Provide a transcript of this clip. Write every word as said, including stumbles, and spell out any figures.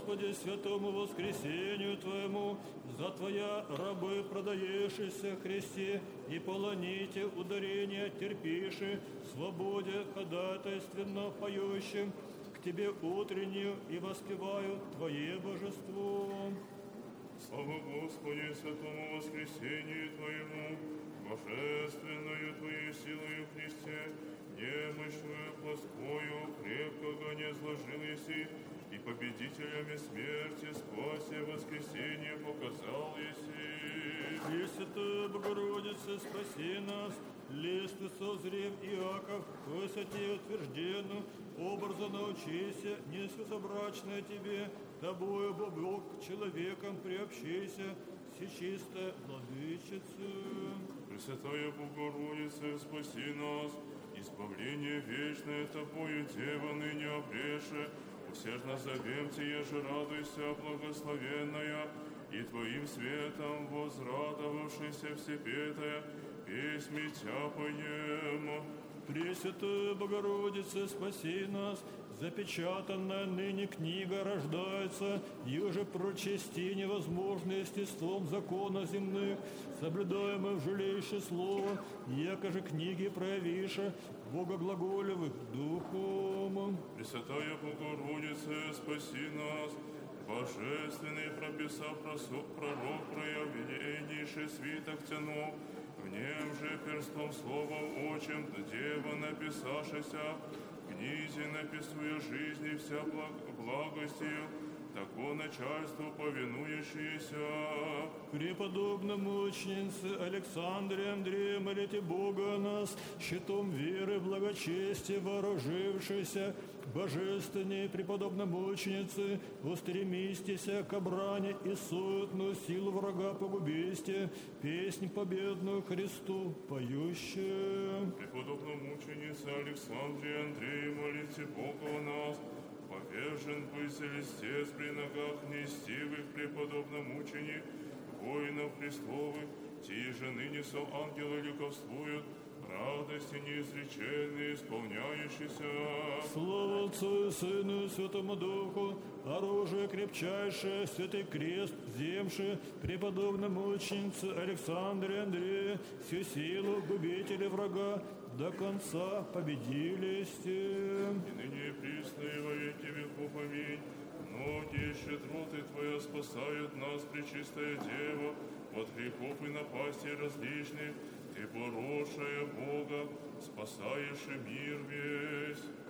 Господи, святому воскресению Твоему, за Твоя рабы, продаешься Христе, и полоните ударения, терпиши, свободе ходатайственно поющим, к Тебе утреннюю и воспеваю Твое божество. Слава Господи, святому воскресению Твоему, божественную Твою силою в Христе, немощную плоскою, крепкого не сложил еси, и победителями смерти спасе воскресение показал еси. Пресвятая Богородица, спаси нас, лестницу зрев Иаков, к высоте утвержденную, образа научися, несвязобрачная Тебе, Тобою, Бог, человеком приобщайся, всечистая Владычица. Пресвятая Богородица, спаси нас, избавление вечное Тобою, Дева, ныне обреше, усердно зовем Тебе, же радуйся, благословенная, и Твоим светом возрадовавшийся всепетая, песни Тя поем. Пресвятая Богородица, спаси нас, запечатанная ныне книга рождается, еже прочести невозможно естеством закона земных, соблюдаемое в жилейшее слово, яко же книги проявиша, Бога глаголевых духом. Пресвятая Богородица, спаси нас, божественный прописав пророк проявленнейший свиток тянул, в нем же перстом словом очем Дева написавшися, книзе написуя жизни вся благ, благостью, тако начальству повинующиеся. Преподобному мученице Александре Андрея, молите Бога о нас, щитом веры, благочестия вооружившейся, божественней преподобной мученицы, устремистися к брани и суетную силу врага погубисте, песнь победную Христу поющая. Преподобному мученице Александре Андрея, молите Бога о нас, повержен пусть листец при ногах нестивых преподобном мученик, воинов Христовых, те же ныне со ангелы ликовствуют, радости неизреченные исполняющиеся. Слава Отцу и Сыну и Святому Духу, оружие крепчайшее, святый крест, земши, преподобной мученицы Александре Андрея, всю силу губителя врага, до конца победили сте. И ныне пресные во веки веков, аминь. Многие щедроты Твоя спасают нас, Пречистая Дева, от грехов и напастей различных, Ты, поросшая Бога, спасаешь и мир весь.